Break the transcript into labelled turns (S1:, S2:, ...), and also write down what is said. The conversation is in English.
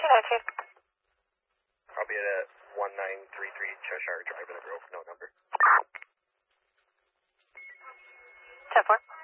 S1: Archer.
S2: I'll be at 1933 Cheshire Drive in the Grove, no number.
S1: 10-4.